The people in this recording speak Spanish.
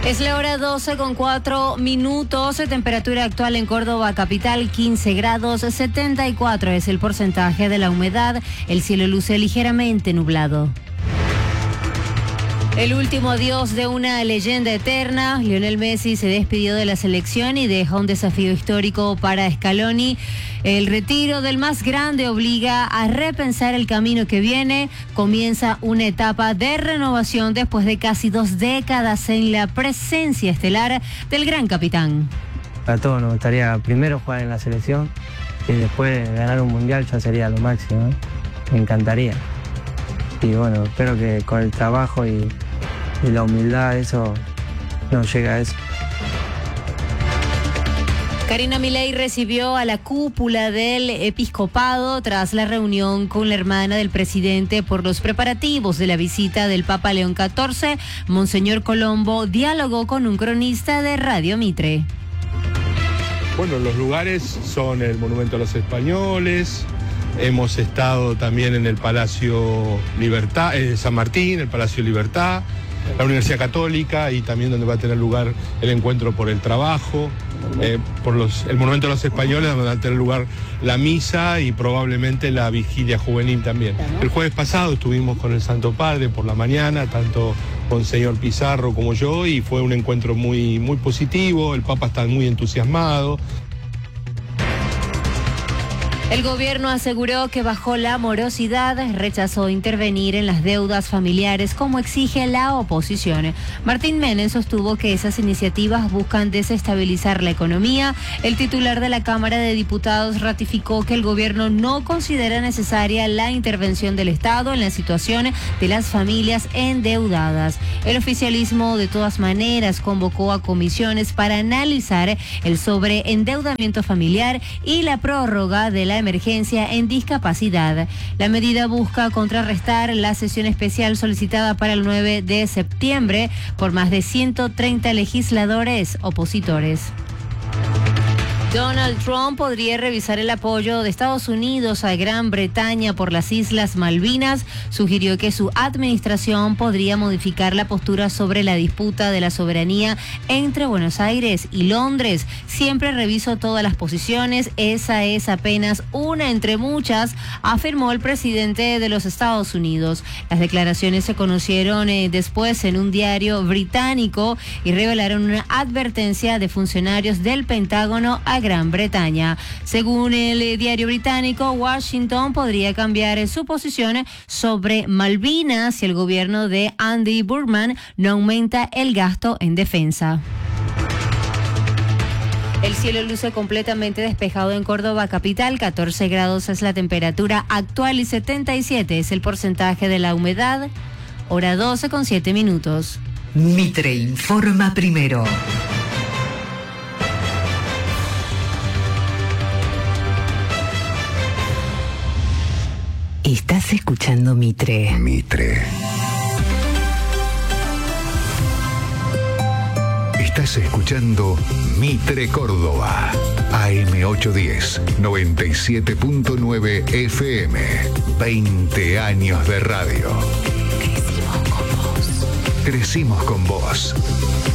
Es la hora 12:04. Temperatura actual en Córdoba capital 15 grados, 74 es el porcentaje de la humedad. El cielo luce ligeramente nublado. El último adiós de una leyenda eterna. Lionel Messi se despidió de la selección y deja un desafío histórico para Scaloni. El retiro del más grande obliga a repensar el camino que viene. Comienza una etapa de renovación después de casi 2 décadas en la presencia estelar del gran capitán. A todos nos gustaría primero jugar en la selección y después ganar un mundial ya sería lo máximo, ¿eh? Me encantaría. Y bueno, espero que con el trabajo y la humildad eso nos llega a eso. Karina Milei recibió a la cúpula del episcopado tras la reunión con la hermana del presidente por los preparativos de la visita del Papa León XIV. Monseñor Colombo dialogó con un cronista de Radio Mitre. Bueno, los lugares son el Monumento a los Españoles. Hemos estado también en el Palacio Libertad, San Martín, el Palacio Libertad, la Universidad Católica y también donde va a tener lugar el encuentro por el trabajo, el Monumento a los Españoles, donde va a tener lugar la misa y probablemente la vigilia juvenil también. El jueves pasado estuvimos con el Santo Padre por la mañana, tanto con el señor Pizarro como yo, y fue un encuentro muy, muy positivo. El Papa está muy entusiasmado. El gobierno aseguró que bajó la morosidad, rechazó intervenir en las deudas familiares como exige la oposición. Martín Menem sostuvo que esas iniciativas buscan desestabilizar la economía. El titular de la Cámara de Diputados ratificó que el gobierno no considera necesaria la intervención del Estado en la situación de las familias endeudadas. El oficialismo de todas maneras convocó a comisiones para analizar el sobreendeudamiento familiar y la prórroga de la emergencia en discapacidad. La medida busca contrarrestar la sesión especial solicitada para el 9 de septiembre por más de 130 legisladores opositores. Donald Trump podría revisar el apoyo de Estados Unidos a Gran Bretaña por las Islas Malvinas. Sugirió que su administración podría modificar la postura sobre la disputa de la soberanía entre Buenos Aires y Londres. Siempre reviso todas las posiciones, esa es apenas una entre muchas, afirmó el presidente de los Estados Unidos. Las declaraciones se conocieron después en un diario británico y revelaron una advertencia de funcionarios del Pentágono a Gran Bretaña. Según el diario británico, Washington podría cambiar su posición sobre Malvinas si el gobierno de Andy Burnham no aumenta el gasto en defensa. El cielo luce completamente despejado en Córdoba capital, 14 grados es la temperatura actual y 77 es el porcentaje de la humedad. Hora 12:07. Mitre informa primero. Estás escuchando Mitre. Mitre. Estás escuchando Mitre Córdoba. AM810, 97.9 FM. 20 años de radio. Crecimos con vos. Crecimos con vos.